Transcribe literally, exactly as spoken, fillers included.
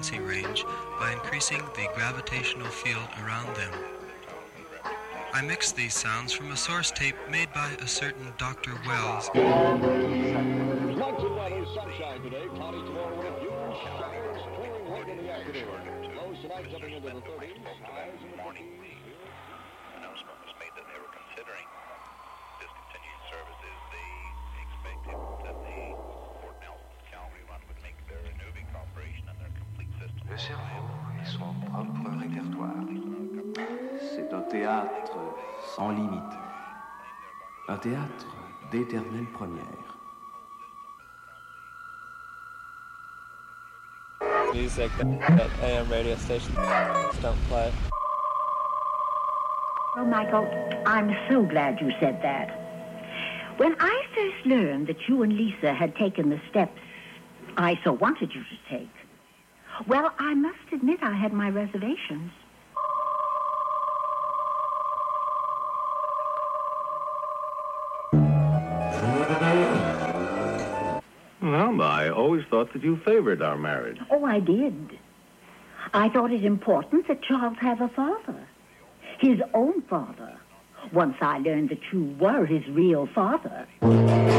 frequency range by increasing the gravitational field around them. I mixed these sounds from a source tape made by a certain Doctor Wells. Lots of weather, sunshine today, cloudy tomorrow with a few showers, clearing late in the afternoon. Lows tonight jumping into the thirties, highs in the morning. The announcement was made that they were considering discontinued services. They expected that the Fort Nelson Calgary run would make their Inuvik operation and their complete system. Le cerveau est son propre répertoire. C'est un théâtre sans limite. Un théâtre d'éternelle première. Music that A M radio stations don't play. Oh, Michael, I'm so glad you said that. When I first learned that you and Lisa had taken the steps I so wanted you to take, well, I must admit I had my reservations. Well, I always thought that you favored our marriage. Oh, I did. I thought it important that Charles have a father. His own father. Once I learned that you were his real father.